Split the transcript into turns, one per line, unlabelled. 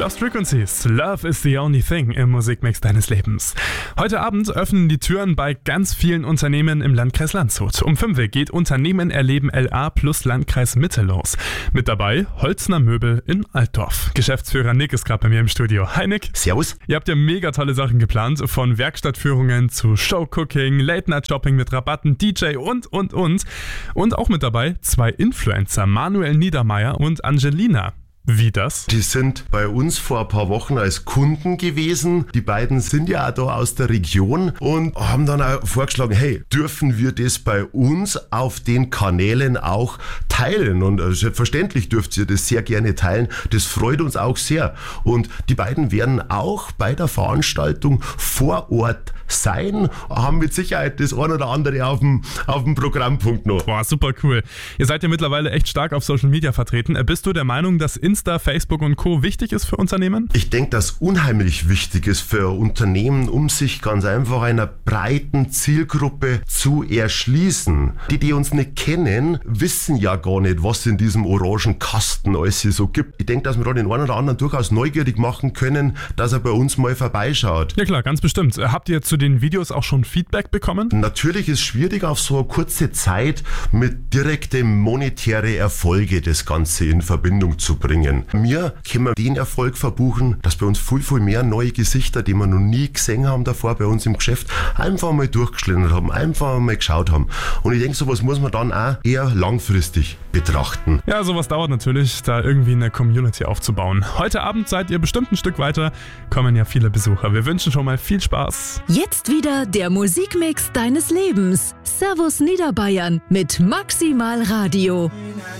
Lost Frequencies, Love is the only thing im Musikmix deines Lebens. Heute Abend öffnen die Türen bei ganz vielen Unternehmen im Landkreis Landshut. Um 5 Uhr geht Unternehmen erleben LA plus Landkreis Mitte los. Mit dabei Holzner Möbel in Altdorf. Geschäftsführer Nick ist gerade bei mir im Studio. Hi Nick.
Servus.
Ihr habt ja mega tolle Sachen geplant, von Werkstattführungen zu Showcooking, Late-Night-Shopping mit Rabatten, DJ und. Und auch mit dabei 2 Influencer, Manuel Niedermeyer und Angelina. Wie das?
Die sind bei uns vor ein paar Wochen als Kunden gewesen. Die beiden sind ja auch da aus der Region und haben dann auch vorgeschlagen, hey, dürfen wir das bei uns auf den Kanälen auch teilen? Und selbstverständlich dürft ihr das sehr gerne teilen. Das freut uns auch sehr. Und die beiden werden auch bei der Veranstaltung vor Ort sein, haben mit Sicherheit das ein oder andere auf dem Programmpunkt noch.
Boah, super cool. Ihr seid ja mittlerweile echt stark auf Social Media vertreten. Bist du der Meinung, dass Insta, Facebook und Co. wichtig ist für Unternehmen?
Ich denke, dass unheimlich wichtig ist für Unternehmen, um sich ganz einfach einer breiten Zielgruppe zu erschließen. Die uns nicht kennen, wissen ja gar nicht, was in diesem orangen Kasten alles so gibt. Ich denke, dass wir da den einen oder anderen durchaus neugierig machen können, dass er bei uns mal vorbeischaut.
Ja klar, ganz bestimmt. Habt ihr zu den Videos auch schon Feedback bekommen?
Natürlich ist es schwierig, auf so eine kurze Zeit mit direktem monetäre Erfolge das Ganze in Verbindung zu bringen. Wir können den Erfolg verbuchen, dass bei uns viel mehr neue Gesichter, die wir noch nie gesehen haben davor bei uns im Geschäft, einfach mal durchgeschlendert haben, einfach mal geschaut haben. Und ich denke, sowas muss man dann auch eher langfristig betrachten.
Ja, sowas dauert natürlich, da irgendwie eine Community aufzubauen. Heute Abend seid ihr bestimmt ein Stück weiter, kommen ja viele Besucher. Wir wünschen schon mal viel Spaß.
Jetzt wieder der Musikmix deines Lebens. Servus Niederbayern mit Maximal Radio.